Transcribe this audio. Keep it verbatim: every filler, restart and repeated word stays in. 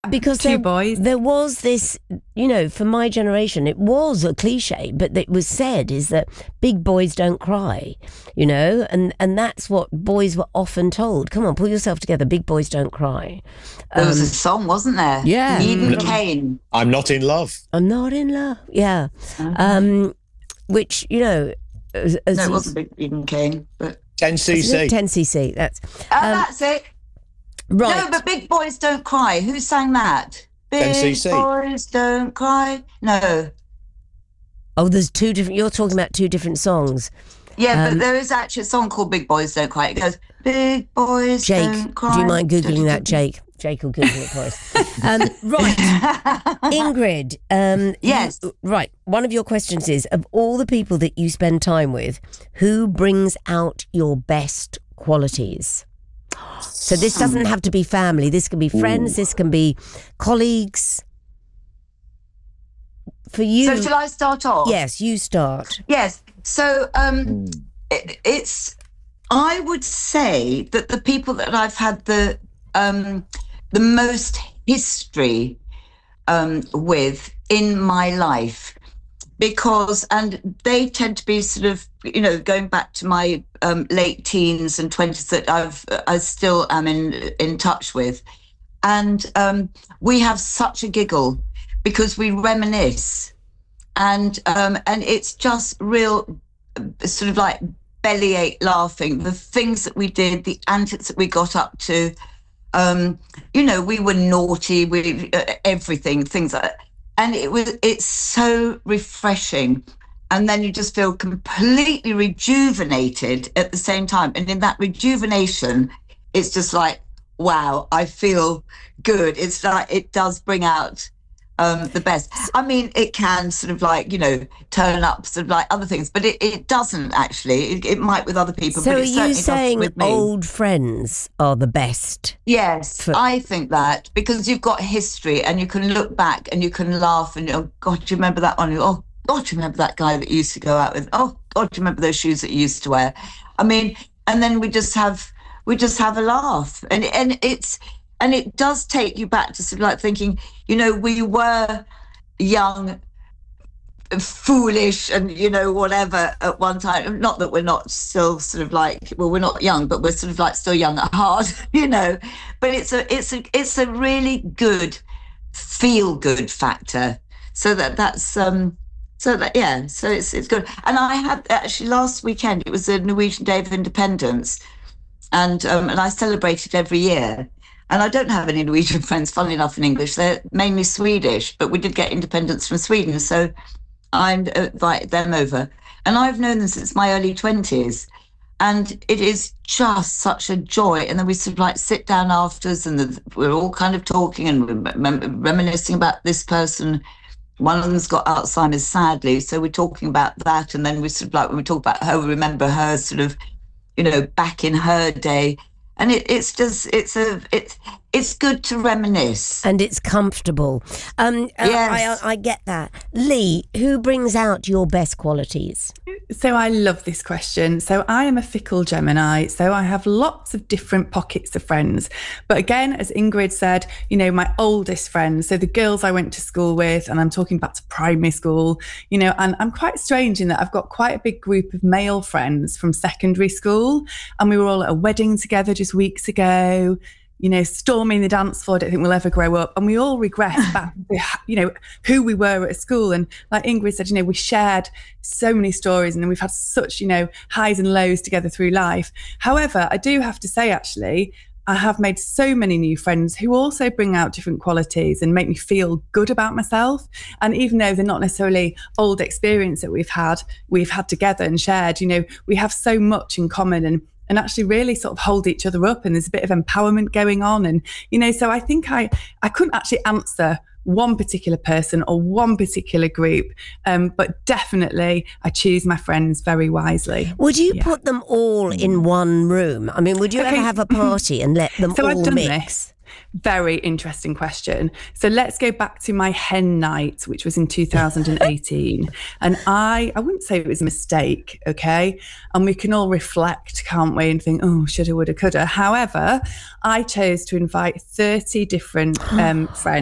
Because two there, boys. There was this, you know, for my generation, it was a cliche, but it was said is that big boys don't cry, you know, and, and that's what boys were often told. Come on, pull yourself together. Big boys don't cry. There was Um, a song, wasn't there? Yeah. Eden Mm. Kane. I'm not in love. I'm not in love. Yeah. Uh-huh. Um, which, you know. As, as no, it wasn't Big Eden Kane, but. ten C C. ten C C, that's. Oh, Um, that's it. Right. No, but Big Boys Don't Cry. Who sang that? Big ten C C. Boys Don't Cry. No. Oh, there's two different. You're talking about two different songs. Yeah, Um, but there is actually a song called Big Boys Don't Cry. It goes, Big Boys Jake, Don't Cry. do you mind Googling that, Jake? Jake will Google it for us. Um, right. Ingrid. Um, Yes. you- right. One of your questions is, of all the people that you spend time with, who brings out your best qualities? So this doesn't have to be family. This can be friends. This can be colleagues. For you. So shall I start off? Yes, you start. Yes. So um, it, it's, I would say that the people that I've had the um, the most history um, with in my life, because, and they tend to be sort of, you know, going back to my um, late teens and twenties that I've, I still am in, in touch with. And um, we have such a giggle because we reminisce. And um, and it's just real sort of like bellyache laughing, the things that we did, the antics that we got up to. Um, you know, we were naughty, we uh, everything, things like that. And it was it's so refreshing. And then you just feel completely rejuvenated at the same time. And in that rejuvenation, it's just like, wow, I feel good. It's like it does bring out Um, the best. I mean, it can sort of like, you know, turn up sort of like other things, but it, it doesn't actually. It, it might with other people, So but are it you certainly doesn't saying with me. old friends are the best? Yes, For- I think that because you've got history and you can look back and you can laugh and, oh, God, do you remember that one? Oh, God, do you remember that guy that you used to go out with? Oh, God, do you remember those shoes that you used to wear? I mean, and then we just have, we just have a laugh. And, and it's, and it does take you back to sort of like thinking, you know, we were young, foolish, and you know whatever at one time. Not that we're not still sort of like, well, we're not young, but we're sort of like still young at heart, you know. But it's a it's a it's a really good feel good factor. So that that's um so that yeah so it's it's good. And I had actually last weekend, it was the Norwegian Day of Independence, and um and I celebrated every year. And I don't have any Norwegian friends, funnily enough, in English. They're mainly Swedish, but we did get independence from Sweden. So I invited them over. And I've known them since my early twenties. And it is just such a joy. And then we sort of like sit down afterwards and the, we're all kind of talking and rem- reminiscing about this person. One of them's got Alzheimer's, sadly. So we're talking about that. And then we sort of like, when we talk about her, we remember her sort of, you know, back in her day. And it, it's just, it's a, it's, it's good to reminisce. And it's comfortable. Um, uh, Yes. I, I get that. Lee, who brings out your best qualities? So I love this question. So I am a fickle Gemini. So I have lots of different pockets of friends. But again, as Ingrid said, you know, my oldest friends, so the girls I went to school with, and I'm talking back to primary school, you know, and I'm quite strange in that I've got quite a big group of male friends from secondary school. And we were all at a wedding together just weeks ago. You know, storming the dance floor, I don't think we'll ever grow up. And we all regress back to, you know, who we were at school. And like Ingrid said, you know, we shared so many stories and we've had such, you know, highs and lows together through life. However, I do have to say, actually, I have made so many new friends who also bring out different qualities and make me feel good about myself. And even though they're not necessarily old experience that we've had, we've had together and shared, you know, we have so much in common and and actually really sort of hold each other up, and there's a bit of empowerment going on. And, you know, so I think I, I couldn't actually answer one particular person or one particular group, um, but definitely I choose my friends very wisely. Would you Yeah. put them all in one room? I mean, would you Okay. ever have a party and let them So all I've done mix? this. Very interesting question. So let's go back to my hen night, which was in two thousand eighteen. And I, I wouldn't say it was a mistake, okay? And we can all reflect, can't we? And think, oh, shoulda, woulda, coulda. However, I chose to invite thirty different um, friends.